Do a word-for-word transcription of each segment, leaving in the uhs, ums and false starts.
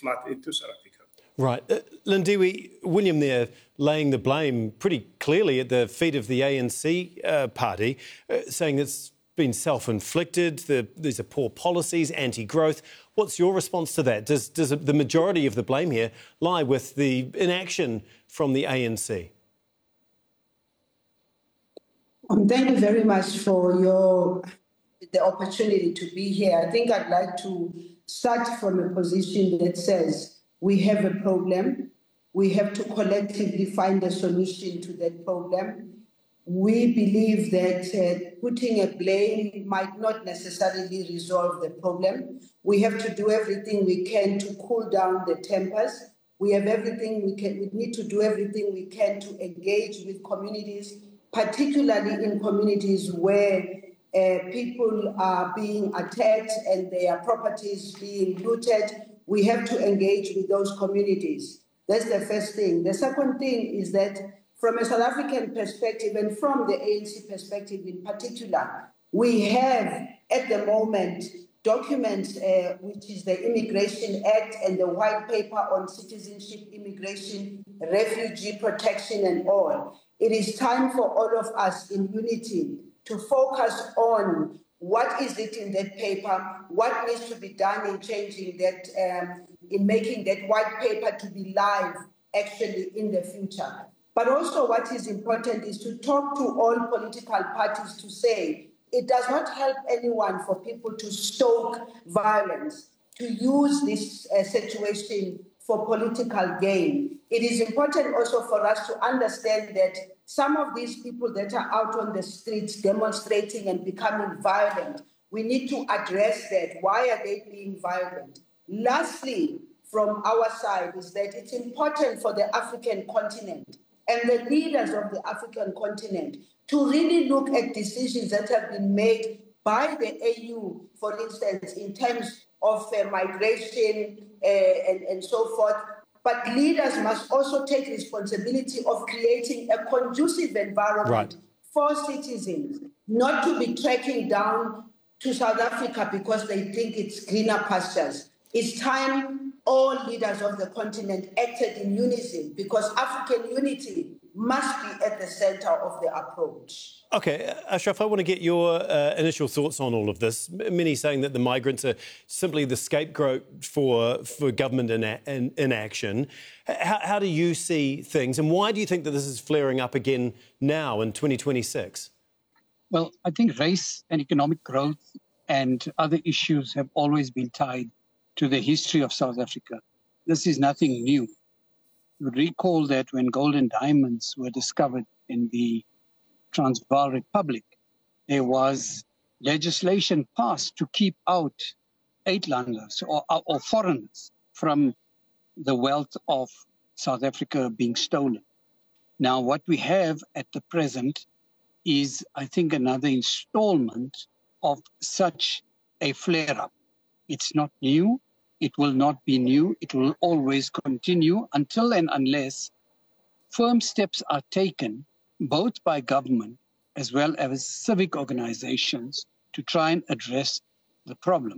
flood into South Africa. Right. Uh, Lindiwe, William there laying the blame pretty clearly at the feet of the A N C uh, party, uh, saying it's been self-inflicted, the, these are poor policies, anti-growth. What's your response to that? Does, does the majority of the blame here lie with the inaction from the A N C? Um, thank you very much for your the opportunity to be here. I think I'd like to start from a position that says we have a problem. We have to collectively find a solution to that problem. We believe that uh, putting a blame might not necessarily resolve the problem. We have to do everything we can to cool down the tempers. We have everything we can. We need to do everything we can to engage with communities, particularly in communities where uh, people are being attacked and their properties being looted. We have to engage with those communities. That's the first thing. The second thing is that from a South African perspective and from the A N C perspective in particular, we have at the moment documents, uh, which is the Immigration Act and the White Paper on Citizenship, Immigration, Refugee Protection and all. It is time for all of us in unity to focus on what is it in that paper, what needs to be done in changing that, um, in making that white paper to be live actually in the future. But also what is important is to talk to all political parties to say it does not help anyone for people to stoke violence, to use this uh, situation for political gain. It is important also for us to understand that some of these people that are out on the streets demonstrating and becoming violent, we need to address that. Why are they being violent? Lastly, from our side is that it's important for the African continent and the leaders of the African continent to really look at decisions that have been made by the A U, for instance, in terms of uh, migration uh, and, and so forth. But leaders must also take responsibility of creating a conducive environment right. for citizens, not to be trekking down to South Africa because they think it's greener pastures. It's time all leaders of the continent acted in unison because African unity must be at the center of the approach. OK, Ashraf, I want to get your uh, initial thoughts on all of this. Many saying that the migrants are simply the scapegoat for, for government ina- in, inaction. How, how do you see things and why do you think that this is flaring up again now in twenty twenty-six? Well, I think race and economic growth and other issues have always been tied to the history of South Africa. This is nothing new. You would recall that when gold and diamonds were discovered in the Transvaal Republic, there was legislation passed to keep out Uitlanders or, or foreigners from the wealth of South Africa being stolen. Now, what we have at the present is, I think, another installment of such a flare-up. It's not new. It will not be new. It will always continue until and unless firm steps are taken, both by government as well as civic organizations, to try and address the problem.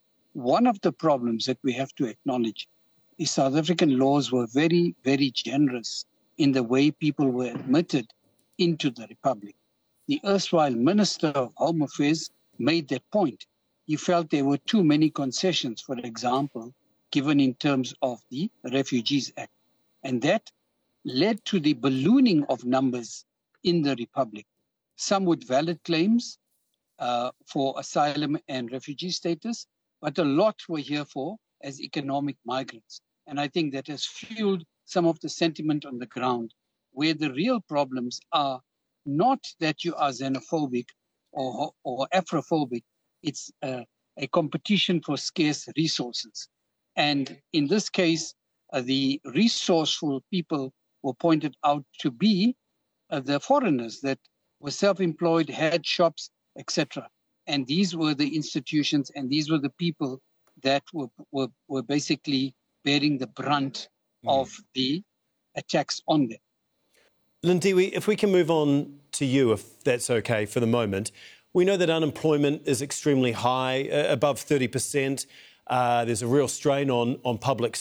One of the problems that we have to acknowledge is South African laws were very, very generous in the way people were admitted into the Republic. The erstwhile Minister of Home Affairs made that point. He felt there were too many concessions, for example, given in terms of the Refugees Act. And that led to the ballooning of numbers in the Republic. Some with valid claims uh, for asylum and refugee status, but a lot were here for as economic migrants. And I think that has fueled some of the sentiment on the ground, where the real problems are not that you are xenophobic or, or Afrophobic. It's uh, a competition for scarce resources. And in this case, uh, the resourceful people were pointed out to be uh, the foreigners that were self-employed, had shops, et cetera. And these were the institutions and these were the people that were, were, were basically bearing the brunt mm. of the attacks on them. Lindiwe, if we can move on to you, if that's OK for the moment. We know that unemployment is extremely high, uh, above thirty percent. Uh, there's a real strain on, on public